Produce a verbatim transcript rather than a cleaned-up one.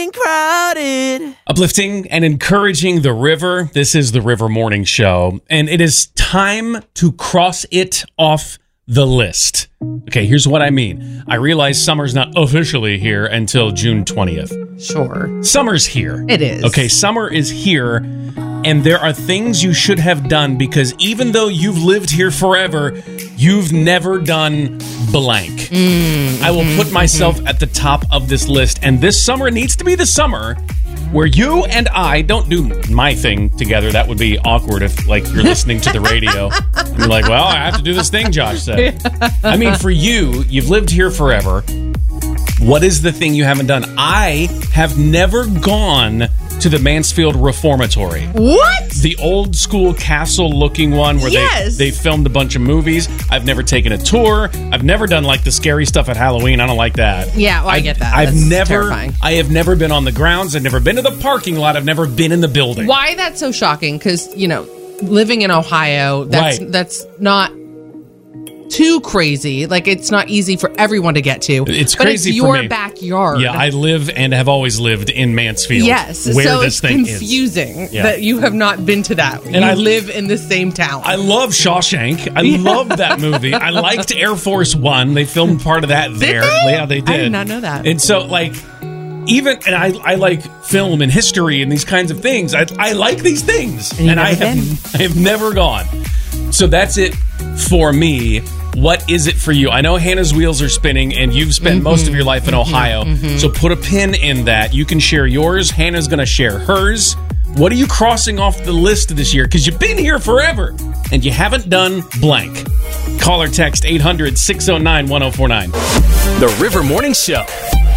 crowded. Uplifting and encouraging the river. This is the River Morning Show, and it is time to cross it off the list. Okay, here's what I mean. I realize summer's not officially here until June twentieth. Sure. Summer's here. It is. Okay, summer is here, and there are things you should have done because even though you've lived here forever, you've never done blank. Mm-hmm. I will put myself mm-hmm. at the top of this list, and this summer needs to be the summer where you and I don't do my thing together. That would be awkward if, like, you're listening to the radio and you're like, well, I have to do this thing Josh said. I mean, for you, you've lived here forever. What is the thing you haven't done? I have never gone to the Mansfield Reformatory. What? The old school castle-looking one where yes. they, they filmed a bunch of movies. I've never taken a tour. I've never done, like, the scary stuff at Halloween. I don't like that. Yeah, well, I, I get that. I've That's never. terrifying. I have never been on the grounds. I've never been to the parking lot. I've never been in the building. Why that's so shocking? Because, you know, living in Ohio, that's right. that's not too crazy. Like, it's not easy for everyone to get to. It's but crazy it's for your me. backyard. Yeah, I live and have always lived in Mansfield. Yes, where so this it's thing confusing is. Yeah. that you have not been to that. And you I live in the same town. I love Shawshank. I Yeah. love that movie. I liked Air Force One. They filmed part of that there. they? Yeah, they did. I did not know that. And so, like, even and I, I like film and history and these kinds of things. I, I like these things, and, and I have I have never gone. So that's it for me. What is it for you? I know Hannah's wheels are spinning, and you've spent mm-hmm. most of your life in mm-hmm. Ohio. Mm-hmm. So put a pin in that. You can share yours. Hannah's going to share hers. What are you crossing off the list this year? Because you've been here forever, and you haven't done blank. Call or text eight hundred, six oh nine, one oh four nine. The River Morning Show.